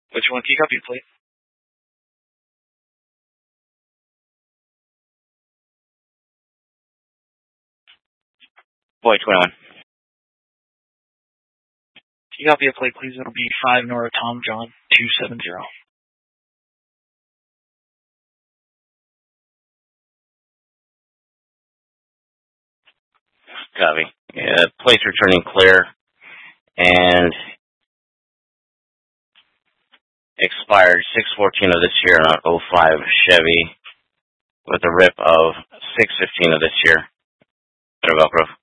Which one? Can you copy the plate? Boy 21. Can you copy the plate, please? It'll be 5 Nora Tom John 270. Copy. Yeah, plate's returning clear. And expired 6/14 of this year on 05 Chevy with a rip of 6/15 of this year. Velcro.